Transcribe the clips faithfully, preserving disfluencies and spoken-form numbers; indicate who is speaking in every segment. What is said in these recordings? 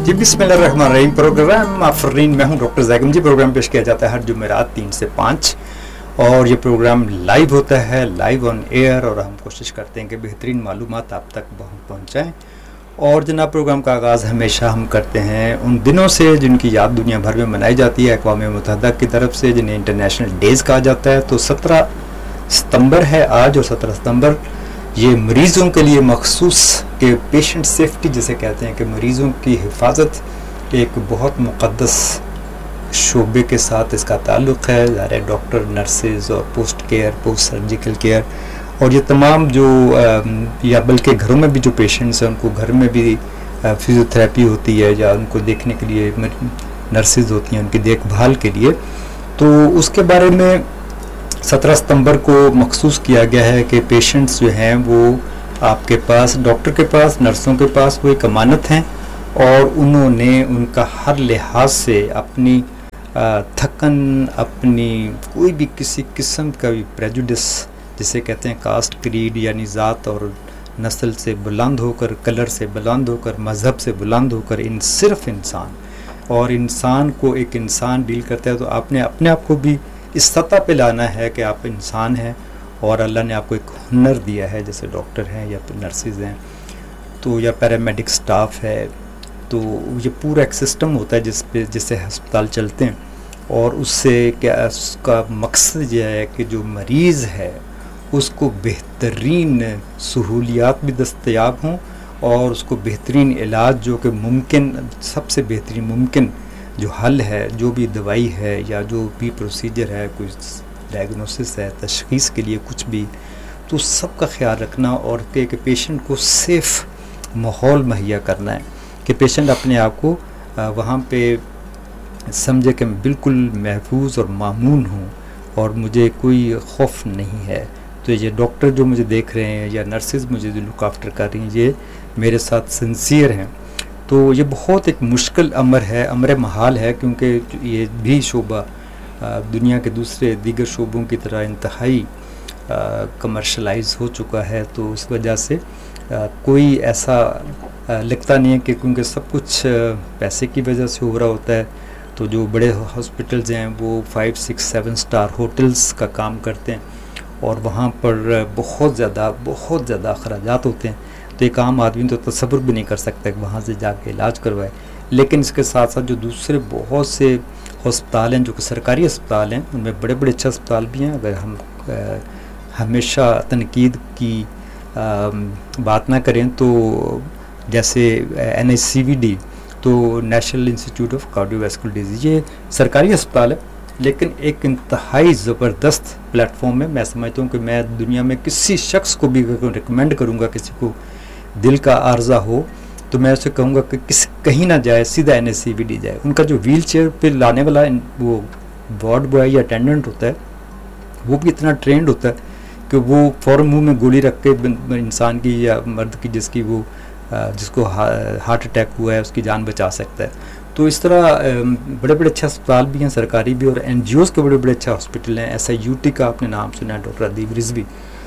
Speaker 1: जी बिस्मिल्लाहिर्रहमानिर्रहीम। प्रोग्राम आफरीन, मैं हूं डॉक्टर जैगम जी। प्रोग्राम पेश किया जाता है हर जुमेरात तीन से पाँच और ये प्रोग्राम लाइव होता है, लाइव ऑन एयर, और हम कोशिश करते हैं कि बेहतरीन मालूमात आप तक पहुंचाएं। और जनाब, प्रोग्राम का आगाज़ हमेशा हम करते हैं उन दिनों से जिनकी याद दुनिया भर में मनाई जाती है अक़वाम मुत्तहिदा की तरफ से, जिन्हें इंटरनेशनल डेज़ कहा जाता है। तो सत्रह सितंबर है आज, और सत्रह सितंबर ये मरीज़ों के लिए मखसूस के पेशेंट सेफ्टी जिसे कहते हैं कि मरीज़ों की हिफाजत एक बहुत मुक़द्दस शोबे के साथ इसका ताल्लुक़ है। ज़ाहिर डॉक्टर, नर्सेज़ और post care, post surgical care और ये तमाम जो या बल्कि घरों में भी जो पेशेंट्स हैं उनको घर में भी फिज़ियोथेरेपी होती है या उनको देखने के लिए नर्सेज़ होती हैं उनकी देखभाल के लिए। तो उसके बारे में सत्रह सितंबर को मखसूस किया गया है कि पेशेंट्स जो हैं वो आपके पास, डॉक्टर के पास, नर्सों के पास वो एक अमानत हैं और उन्होंने उनका हर लिहाज से अपनी थकन, अपनी कोई भी किसी किस्म का भी प्रेजुडिस जिसे कहते हैं कास्ट, क्रीड यानी ज़ात और नस्ल से बुलंद होकर, कलर से बुलंद होकर, मज़हब से बुलंद होकर, इन सिर्फ इंसान और इंसान को एक इंसान डील करता है। तो आपने अपने आप को भी इस सतह पे लाना है कि आप इंसान हैं और अल्लाह ने आपको एक हुनर दिया है, जैसे डॉक्टर हैं या नर्सेज़ हैं तो या पैरामेडिक स्टाफ है। तो ये पूरा एक सिस्टम होता है जिस पे जिससे अस्पताल चलते हैं और उससे क्या उसका मकसद यह है कि जो मरीज़ है उसको बेहतरीन सहूलियात भी दस्तयाब हों और उसको बेहतरीन इलाज जो कि मुमकिन, सबसे बेहतरीन मुमकिन जो हल है, जो भी दवाई है या जो भी प्रोसीजर है, कोई डायग्नोसिस है, तशख़ीस के लिए कुछ भी, तो सबका ख्याल रखना और कि पेशेंट को सेफ़ माहौल मुहैया करना है कि पेशेंट अपने आप को वहाँ पे समझे कि मैं बिल्कुल महफूज और मामून हूँ और मुझे कोई खौफ नहीं है। तो ये डॉक्टर जो मुझे देख रहे हैं या नर्सेज़ मुझे जो लुक आफ्टर कर रही हैं, ये मेरे साथ सिंसियर हैं। तो ये बहुत एक मुश्किल अमर है, अमर महाल है, क्योंकि ये भी शोबा दुनिया के दूसरे दीगर शोबों की तरह इंतहाई कमर्शलाइज हो चुका है। तो इस वजह से आ, कोई ऐसा आ, लगता नहीं है कि क्योंकि सब कुछ पैसे की वजह से हो रहा होता है। तो जो बड़े हॉस्पिटल्स हैं वो five six seven star hotels का काम करते हैं और वहाँ पर बहुत ज़्यादा बहुत ज़्यादा अखराजात होते हैं। तो एक आम आदमी तो तसव्वुर भी नहीं कर सकता कि वहाँ से जाके इलाज करवाए। लेकिन इसके साथ साथ जो दूसरे बहुत से अस्पताल हैं जो कि सरकारी अस्पताल हैं, उनमें बड़े बड़े अच्छे अस्पताल भी हैं। अगर हम आ, हमेशा तनकीद की आ, बात ना करें तो जैसे N S C we D, तो national institute of cardiovascular disease, ये सरकारी अस्पताल है लेकिन एक इंतहाई ज़बरदस्त प्लेटफॉर्म है। मैं समझता हूँ कि मैं दुनिया में किसी शख्स को भी रिकमेंड करूँगा, किसी को दिल का आर्जा हो तो मैं उसे कहूँगा कि किस कहीं ना जाए, सीधा N S C we D जाए। उनका जो व्हील चेयर पर लाने वाला वो वार्ड बॉय या अटेंडेंट होता है वो भी इतना ट्रेंड होता है कि वो फ़ौरन मुंह में गोली रख के इंसान की या मर्द की जिसकी वो जिसको हार्ट अटैक हुआ है उसकी जान बचा सकता है। तो इस तरह बड़े बड़े अच्छे अस्पताल भी हैं सरकारी भी, और एन जी ओज़ के बड़े बड़े अच्छे हॉस्पिटल हैं। एस आई यू टी का आपने नाम सुना है, डॉक्टर अदीब रिजवी,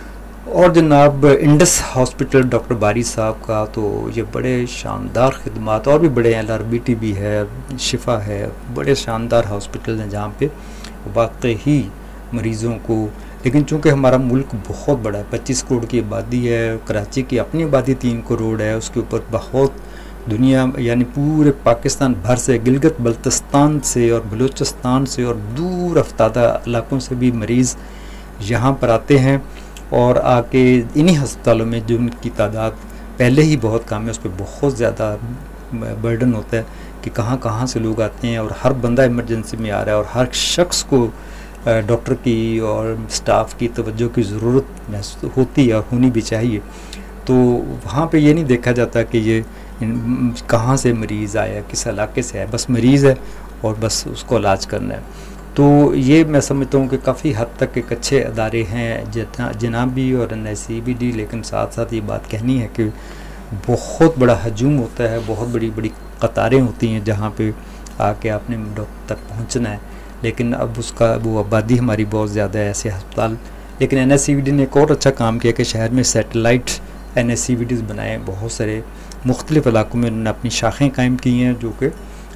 Speaker 1: और जनाब इंडस हॉस्पिटल डॉक्टर बारी साहब का, तो ये बड़े शानदार खिदमात, और भी बड़े हैं, एल आर बी टी भी है, शिफा है, बड़े शानदार हॉस्पिटल हैं जहाँ पे वाकई ही मरीज़ों को। लेकिन चूँकि हमारा मुल्क बहुत बड़ा है, पच्चीस करोड़ की आबादी है, कराची की अपनी आबादी तीन करोड़ है, उसके ऊपर बहुत दुनिया यानी पूरे पाकिस्तान भर से, गिलगित बल्तिस्तान से और बलूचिस्तान से और दूर अफ्तादा इलाकों से भी मरीज़ यहाँ पर आते हैं और आके इन्हीं अस्पतालों में जो उनकी तादाद पहले ही बहुत कम है उस पर बहुत ज़्यादा बर्डन होता है कि कहाँ कहाँ से लोग आते हैं और हर बंदा इमरजेंसी में आ रहा है और हर शख्स को डॉक्टर की और स्टाफ की तवज्जो की ज़रूरत महसूस होती है और होनी भी चाहिए। तो वहाँ पे ये नहीं देखा जाता कि ये कहाँ से मरीज़ आया, किस इलाके से है, बस मरीज़ है और बस उसको इलाज करना है। तो ये मैं समझता हूँ कि काफ़ी हद तक एक अच्छे अदारे हैं जितना जनाबी और N S C we D. लेकिन साथ साथ ये बात कहनी है कि बहुत बड़ा हजूम होता है, बहुत बड़ी बड़ी कतारें होती हैं जहाँ पे आके आपने डॉक्टर तक पहुँचना है। लेकिन अब उसका वो आबादी हमारी बहुत ज़्यादा है ऐसे अस्पताल। लेकिन N S C we D ने एक और अच्छा काम किया कि शहर में satellite N S C we डीज़ बनाए बहुत सारे, मुख्तलिफ़ इलाकों में उन्होंने अपनी शाखें कायम की हैं, जो कि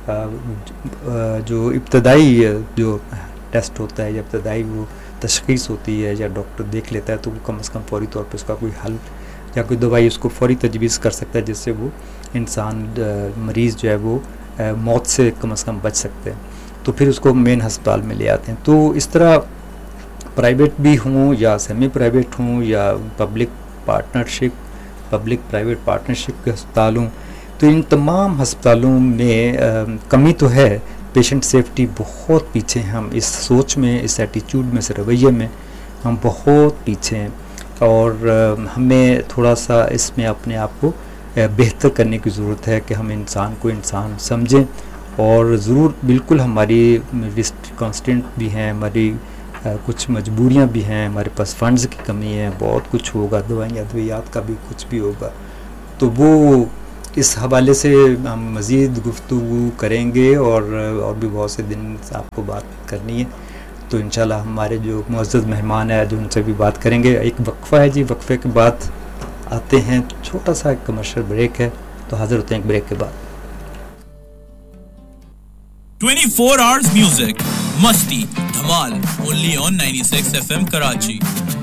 Speaker 1: जो इब्तदाई जो टेस्ट होता है या इब्तदाई वो तशख़ीस होती है या डॉक्टर देख लेता है, तो वो कम से कम फ़ौरी तौर पे उसका कोई हल या कोई दवाई उसको फ़ौरी तजवीज़ कर सकता है, जिससे वो इंसान मरीज़ जो है वो मौत से कम से कम बच सकते हैं। तो फिर उसको मेन हस्पताल में ले आते हैं। तो इस तरह प्राइवेट भी हों या सेमी प्राइवेट हों या public partnership public private partnership के अस्पताल हों, तो इन तमाम अस्पतालों में आ, कमी तो है, पेशेंट सेफ्टी बहुत पीछे हैं। हम इस सोच में, इस एटीट्यूड में, इस रवैये में हम बहुत पीछे हैं और आ, हमें थोड़ा सा इसमें अपने आप को बेहतर करने की ज़रूरत है कि हम इंसान को इंसान समझें। और ज़रूर बिल्कुल हमारी कॉन्स्टेंट भी हैं, हमारी आ, कुछ मजबूरियां भी हैं, हमारे पास फंड्स की कमी है, बहुत कुछ होगा, दवाइयाँ अद्वियात का भी कुछ भी होगा। तो वो इस हवाले से हम मज़ीद गुफ्तगू करेंगे और और भी बहुत से दिन आपको बात करनी है। तो इंशाल्लाह हमारे जो मुअज़्ज़ज़ मेहमान है जो उनसे भी बात करेंगे। एक वक्फ़ा है जी, वक्फ़े के बाद आते हैं, छोटा सा एक कमर्शियल ब्रेक है, तो हाज़िर होते हैं एक ब्रेक के बाद।
Speaker 2: twenty-four hours music, मस्ती, धमाल, only on ninety-six F M Karachi.